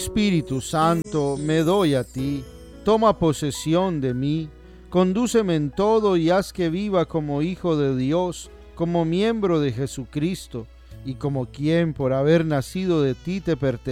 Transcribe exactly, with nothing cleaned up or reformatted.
Espíritu Santo, me doy a ti, toma posesión de mí, condúceme en todo y haz que viva como hijo de Dios, como miembro de Jesucristo, y como quien por haber nacido de ti te pertenece